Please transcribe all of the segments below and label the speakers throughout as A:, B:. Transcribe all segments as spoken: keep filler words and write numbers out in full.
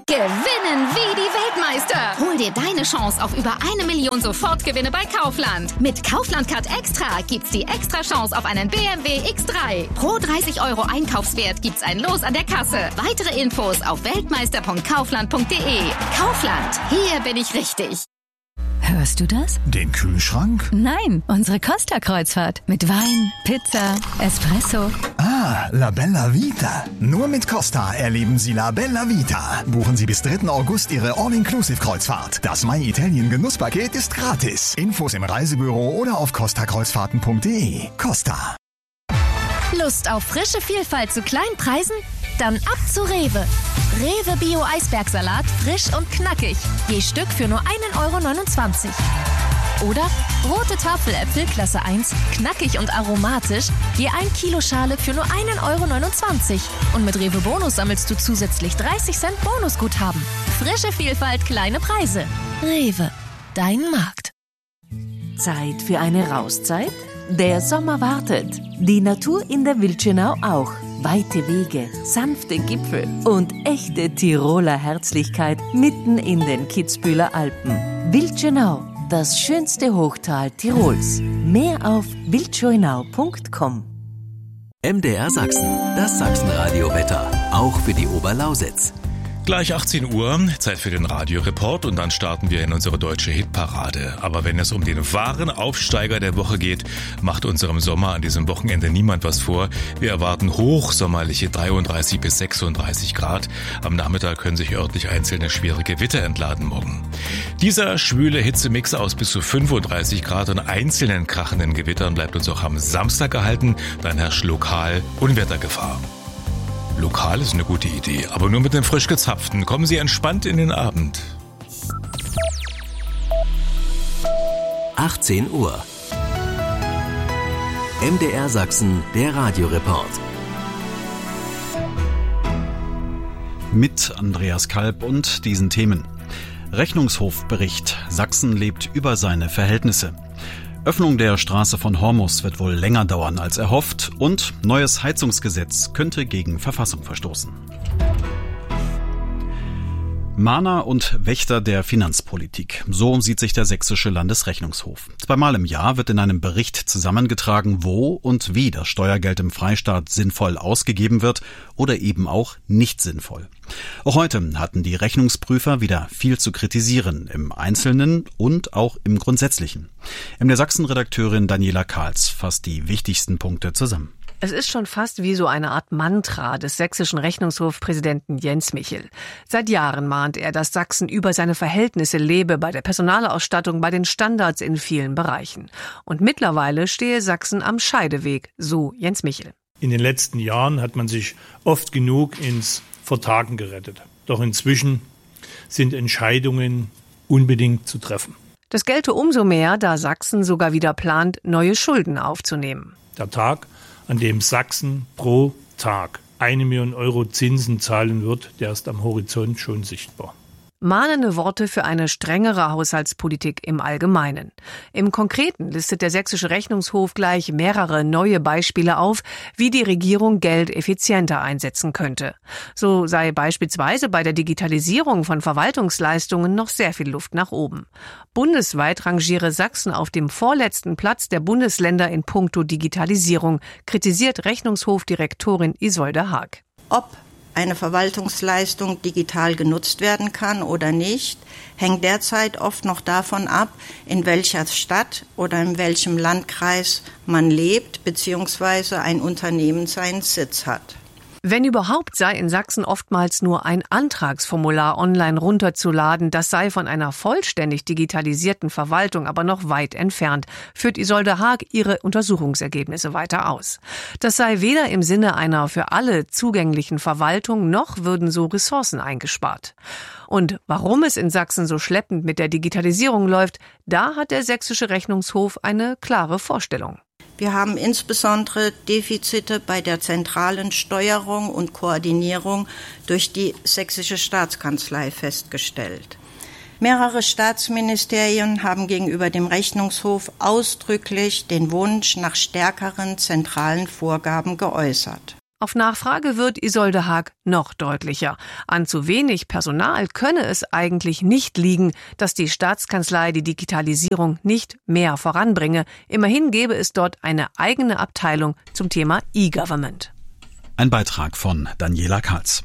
A: Gewinnen wie die Weltmeister. Hol dir deine Chance auf über eine Million Sofortgewinne bei Kaufland. Mit Kaufland Card Extra gibt's die extra Chance auf einen B M W X drei. Pro dreißig Euro Einkaufswert gibt's ein Los an der Kasse. Weitere Infos auf weltmeister punkt kaufland punkt de. Kaufland, hier bin ich richtig.
B: Hörst du das?
C: Den Kühlschrank?
B: Nein, unsere Costa-Kreuzfahrt. Mit Wein, Pizza, Espresso.
C: Ah, La Bella Vita. Nur mit Costa erleben Sie La Bella Vita. Buchen Sie bis dritten August Ihre All-Inclusive-Kreuzfahrt. Das My Italien Genusspaket ist gratis. Infos im Reisebüro oder auf costa kreuzfahrten punkt de. Costa.
D: Lust auf frische Vielfalt zu kleinen Preisen? Dann ab zu Rewe. Rewe Bio Eisbergsalat, frisch und knackig. Je Stück für nur ein Euro neunundzwanzig. Oder rote Tafeläpfel Klasse eins, knackig und aromatisch. Je ein Kilo Schale für nur ein Euro neunundzwanzig. Und mit Rewe Bonus sammelst du zusätzlich dreißig Cent Bonusguthaben. Frische Vielfalt, kleine Preise. Rewe, dein Markt.
E: Zeit für eine Rauszeit? Der Sommer wartet. Die Natur in der Wildschönau auch. Weite Wege, sanfte Gipfel und echte Tiroler Herzlichkeit mitten in den Kitzbüheler Alpen. Wildschönau, das schönste Hochtal Tirols. Mehr auf wildschönau punkt com.
F: M D R Sachsen, das Sachsenradio-Wetter, auch für die Oberlausitz.
G: Gleich achtzehn Uhr, Zeit für den Radioreport und dann starten wir in unsere deutsche Hitparade. Aber wenn es um den wahren Aufsteiger der Woche geht, macht unserem Sommer an diesem Wochenende niemand was vor. Wir erwarten hochsommerliche dreiunddreißig bis sechsunddreißig Grad. Am Nachmittag können sich örtlich einzelne schwere Gewitter entladen morgen. Dieser schwüle Hitzemix aus bis zu fünfunddreißig Grad und einzelnen krachenden Gewittern bleibt uns auch am Samstag erhalten. Dann herrscht lokal Unwettergefahr. Lokal ist eine gute Idee, aber nur mit den frisch gezapften. Kommen Sie entspannt in den Abend.
F: achtzehn Uhr. M D R Sachsen, der Radioreport.
H: Mit Andreas Kalb und diesen Themen. Rechnungshofbericht. Sachsen lebt über seine Verhältnisse. Öffnung der Straße von Hormus wird wohl länger dauern als erhofft und neues Heizungsgesetz könnte gegen Verfassung verstoßen. Mahner und Wächter der Finanzpolitik. So sieht sich der sächsische Landesrechnungshof. Zweimal im Jahr wird in einem Bericht zusammengetragen, wo und wie das Steuergeld im Freistaat sinnvoll ausgegeben wird oder eben auch nicht sinnvoll. Auch heute hatten die Rechnungsprüfer wieder viel zu kritisieren, im Einzelnen und auch im Grundsätzlichen. M D R Sachsen-Redakteurin Daniela Kahls fasst die wichtigsten Punkte zusammen.
I: Es ist schon fast wie so eine Art Mantra des sächsischen Rechnungshofpräsidenten Jens Michel. Seit Jahren mahnt er, dass Sachsen über seine Verhältnisse lebe, bei der Personalausstattung, bei den Standards in vielen Bereichen. Und mittlerweile stehe Sachsen am Scheideweg, so Jens Michel.
J: In den letzten Jahren hat man sich oft genug ins Vertagen gerettet. Doch inzwischen sind Entscheidungen unbedingt zu treffen.
I: Das gelte umso mehr, da Sachsen sogar wieder plant, neue Schulden aufzunehmen.
J: Der Tag, an dem Sachsen pro Tag eine Million Euro Zinsen zahlen wird, der ist am Horizont schon sichtbar.
I: Mahnende Worte für eine strengere Haushaltspolitik im Allgemeinen. Im Konkreten listet der sächsische Rechnungshof gleich mehrere neue Beispiele auf, wie die Regierung Geld effizienter einsetzen könnte. So sei beispielsweise bei der Digitalisierung von Verwaltungsleistungen noch sehr viel Luft nach oben. Bundesweit rangiere Sachsen auf dem vorletzten Platz der Bundesländer in puncto Digitalisierung, kritisiert Rechnungshofdirektorin Isolde Haag.
K: Ob eine Verwaltungsleistung digital genutzt werden kann oder nicht, hängt derzeit oft noch davon ab, in welcher Stadt oder in welchem Landkreis man lebt bzw. ein Unternehmen seinen Sitz hat.
I: Wenn überhaupt, sei in Sachsen oftmals nur ein Antragsformular online runterzuladen. Das sei von einer vollständig digitalisierten Verwaltung aber noch weit entfernt, führt Isolde Haag ihre Untersuchungsergebnisse weiter aus. Das sei weder im Sinne einer für alle zugänglichen Verwaltung, noch würden so Ressourcen eingespart. Und warum es in Sachsen so schleppend mit der Digitalisierung läuft, da hat der sächsische Rechnungshof eine klare Vorstellung.
K: Wir haben insbesondere Defizite bei der zentralen Steuerung und Koordinierung durch die sächsische Staatskanzlei festgestellt. Mehrere Staatsministerien haben gegenüber dem Rechnungshof ausdrücklich den Wunsch nach stärkeren zentralen Vorgaben geäußert.
I: Auf Nachfrage wird Isolde Haag noch deutlicher. An zu wenig Personal könne es eigentlich nicht liegen, dass die Staatskanzlei die Digitalisierung nicht mehr voranbringe. Immerhin gäbe es dort eine eigene Abteilung zum Thema E-Government.
H: Ein Beitrag von Daniela Karls.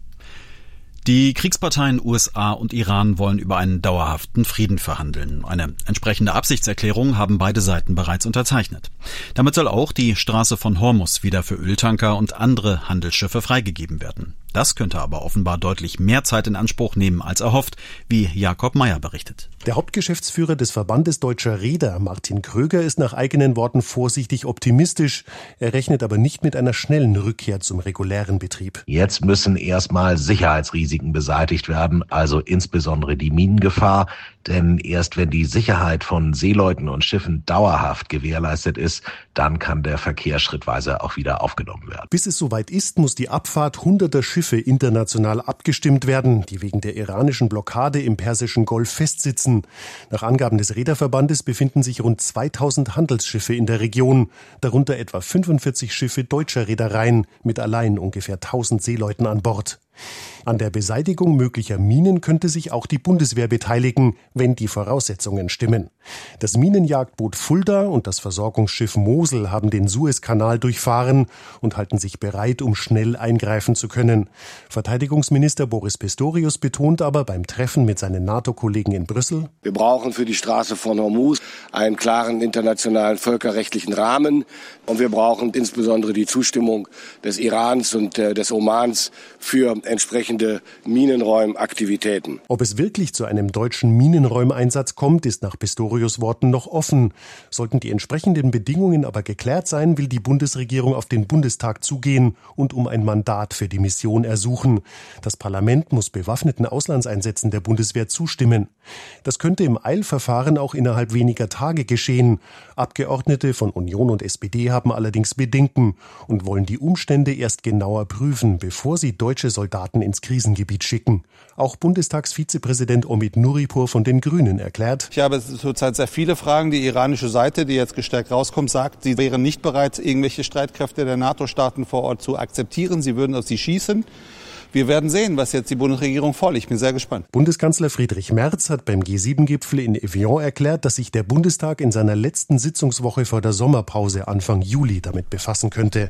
H: Die Kriegsparteien U S A und Iran wollen über einen dauerhaften Frieden verhandeln. Eine entsprechende Absichtserklärung haben beide Seiten bereits unterzeichnet. Damit soll auch die Straße von Hormuz wieder für Öltanker und andere Handelsschiffe freigegeben werden. Das könnte aber offenbar deutlich mehr Zeit in Anspruch nehmen als erhofft, wie Jakob Meyer berichtet.
L: Der Hauptgeschäftsführer des Verbandes Deutscher Reeder, Martin Kröger, ist nach eigenen Worten vorsichtig optimistisch. Er rechnet aber nicht mit einer schnellen Rückkehr zum regulären Betrieb.
M: Jetzt müssen erstmal Sicherheitsrisiken beseitigt werden, also insbesondere die Minengefahr. Denn erst wenn die Sicherheit von Seeleuten und Schiffen dauerhaft gewährleistet ist, dann kann der Verkehr schrittweise auch wieder aufgenommen werden.
L: Bis es soweit ist, muss die Abfahrt hunderter Schiffe international abgestimmt werden, die wegen der iranischen Blockade im Persischen Golf festsitzen. Nach Angaben des Reederverbandes befinden sich rund zweitausend Handelsschiffe in der Region, darunter etwa fünfundvierzig Schiffe deutscher Reedereien mit allein ungefähr tausend Seeleuten an Bord. An der Beseitigung möglicher Minen könnte sich auch die Bundeswehr beteiligen, wenn die Voraussetzungen stimmen. Das Minenjagdboot Fulda und das Versorgungsschiff Mosel haben den Suezkanal durchfahren und halten sich bereit, um schnell eingreifen zu können. Verteidigungsminister Boris Pistorius betont aber beim Treffen mit seinen NATO-Kollegen in Brüssel:
N: Wir brauchen für die Straße von Hormuz einen klaren internationalen völkerrechtlichen Rahmen und wir brauchen insbesondere die Zustimmung des Irans und äh, des Omans für entsprechende Minenräumaktivitäten.
L: Ob es wirklich zu einem deutschen Minenräumeinsatz kommt, ist nach Pistorius Worten noch offen. Sollten die entsprechenden Bedingungen aber geklärt sein, will die Bundesregierung auf den Bundestag zugehen und um ein Mandat für die Mission ersuchen. Das Parlament muss bewaffneten Auslandseinsätzen der Bundeswehr zustimmen. Das könnte im Eilverfahren auch innerhalb weniger Tage geschehen. Abgeordnete von Union und S P D haben allerdings Bedenken und wollen die Umstände erst genauer prüfen, bevor sie deutsche Soldaten ins Krisengebiet schicken. Auch Bundestagsvizepräsident Omid Nuripur von den Grünen erklärt:
O: Ich habe zurzeit sehr viele Fragen. Die iranische Seite, die jetzt gestärkt rauskommt, sagt, sie wären nicht bereit, irgendwelche Streitkräfte der NATO-Staaten vor Ort zu akzeptieren. Sie würden auf sie schießen. Wir werden sehen, was jetzt die Bundesregierung vorlegt. Ich bin sehr gespannt.
L: Bundeskanzler Friedrich Merz hat beim G sieben Gipfel in Evian erklärt, dass sich der Bundestag in seiner letzten Sitzungswoche vor der Sommerpause Anfang Juli damit befassen könnte.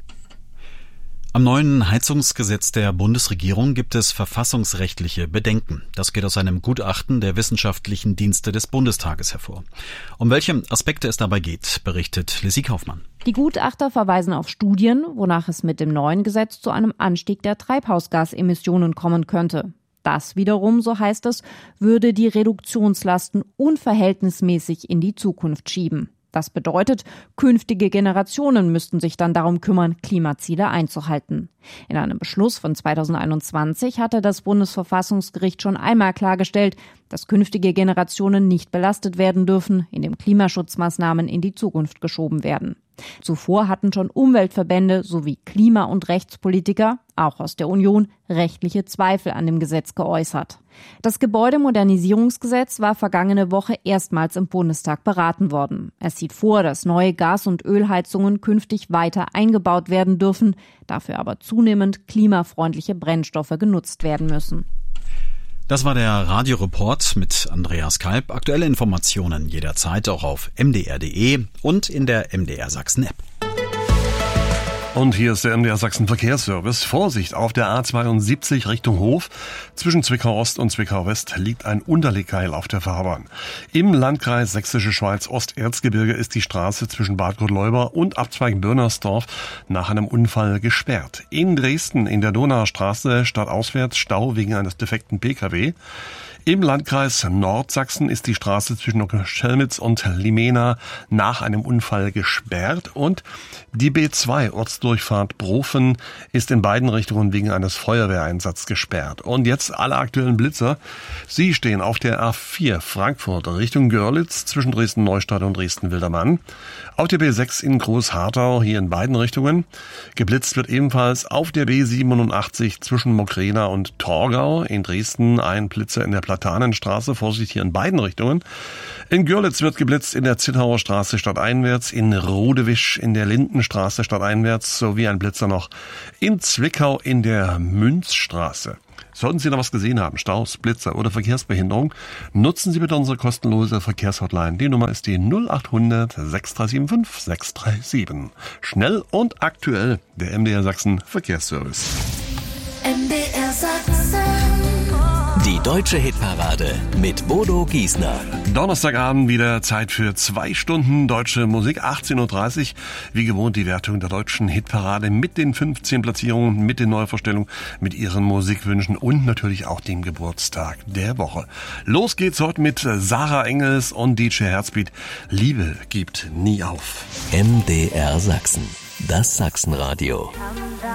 H: Am neuen Heizungsgesetz der Bundesregierung gibt es verfassungsrechtliche Bedenken. Das geht aus einem Gutachten der wissenschaftlichen Dienste des Bundestages hervor. Um welche Aspekte es dabei geht, berichtet Lissy Kaufmann.
P: Die Gutachter verweisen auf Studien, wonach es mit dem neuen Gesetz zu einem Anstieg der Treibhausgasemissionen kommen könnte. Das wiederum, so heißt es, würde die Reduktionslasten unverhältnismäßig in die Zukunft schieben. Das bedeutet, künftige Generationen müssten sich dann darum kümmern, Klimaziele einzuhalten. In einem Beschluss von zweitausendeinundzwanzig hatte das Bundesverfassungsgericht schon einmal klargestellt, dass künftige Generationen nicht belastet werden dürfen, indem Klimaschutzmaßnahmen in die Zukunft geschoben werden. Zuvor hatten schon Umweltverbände sowie Klima- und Rechtspolitiker, auch aus der Union, rechtliche Zweifel an dem Gesetz geäußert. Das Gebäudemodernisierungsgesetz war vergangene Woche erstmals im Bundestag beraten worden. Es sieht vor, dass neue Gas- und Ölheizungen künftig weiter eingebaut werden dürfen, dafür aber zunehmend klimafreundliche Brennstoffe genutzt werden müssen.
H: Das war der Radioreport mit Andreas Kalb. Aktuelle Informationen jederzeit auch auf m d r punkt d e und in der M D R Sachsen App.
Q: Und hier ist der M D R Sachsen Verkehrsservice. Vorsicht, auf der A zweiundsiebzig Richtung Hof. Zwischen Zwickau Ost und Zwickau West liegt ein Unterlegkeil auf der Fahrbahn. Im Landkreis Sächsische Schweiz Osterzgebirge ist die Straße zwischen Bad Gottleuba und Abzweig Börnersdorf nach einem Unfall gesperrt. In Dresden in der Donaustraße stadtauswärts Stau wegen eines defekten P K W. Im Landkreis Nordsachsen ist die Straße zwischen Schelmitz und Limena nach einem Unfall gesperrt und die B zwei Ortsdurchfahrt Brofen ist in beiden Richtungen wegen eines Feuerwehreinsatzes gesperrt. Und jetzt alle aktuellen Blitzer. Sie stehen auf der A vier Frankfurt Richtung Görlitz zwischen Dresden-Neustadt und Dresden-Wildermann. Auf der B sechs in Groß-Hartau hier in beiden Richtungen. Geblitzt wird ebenfalls auf der B siebenundachtzig zwischen Mokrana und Torgau. In Dresden ein Blitzer in der Platz Platanenstraße. Vorsicht hier in beiden Richtungen. In Görlitz wird geblitzt in der Zittauer Straße stadteinwärts, in Rodewisch in der Lindenstraße stadteinwärts sowie ein Blitzer noch in Zwickau in der Münzstraße. Sollten Sie noch was gesehen haben, Staus, Blitzer oder Verkehrsbehinderung, nutzen Sie bitte unsere kostenlose Verkehrshotline. Die Nummer ist die null acht hundert sechs drei sieben fünf sechs drei sieben. Schnell und aktuell, der M D R Sachsen Verkehrsservice.
R: M D R Sachsen.
F: Die deutsche Hitparade mit Bodo Giesner.
Q: Donnerstagabend wieder Zeit für zwei Stunden deutsche Musik. achtzehn Uhr dreißig, wie gewohnt die Wertung der deutschen Hitparade mit den fünfzehn Platzierungen, mit den Neuvorstellungen, mit ihren Musikwünschen und natürlich auch dem Geburtstag der Woche. Los geht's heute mit Sarah Engels und D J Herzbeat. Liebe gibt nie auf.
F: M D R Sachsen, das Sachsenradio.